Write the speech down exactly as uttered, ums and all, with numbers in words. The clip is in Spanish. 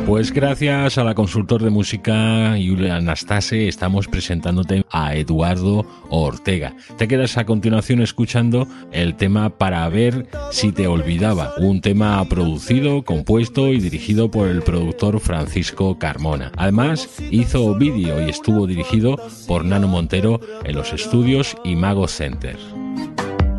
Pues gracias a la consultor de música Julia Anastase estamos presentándote a Eduardo Ortega. Te quedas a continuación escuchando el tema Para ver si te olvidaba, un tema producido, compuesto y dirigido por el productor Francisco Carmona. Además hizo vídeo y estuvo dirigido por Nano Montero en los estudios Imago Center.